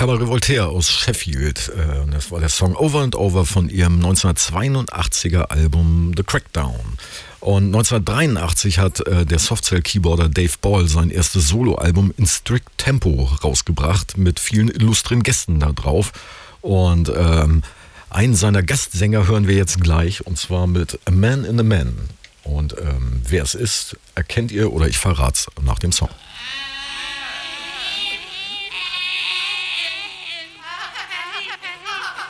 Cabaret Voltaire aus Sheffield. Das war der Song Over and Over von ihrem 1982er Album The Crackdown. Und 1983 hat der Softcell-Keyboarder Dave Ball sein erstes Soloalbum in Strict Tempo rausgebracht, mit vielen illustren Gästen da drauf. Und einen seiner Gastsänger hören wir jetzt gleich, und zwar mit A Man in a Man. Und wer es ist, erkennt ihr, oder ich verrat's nach dem Song.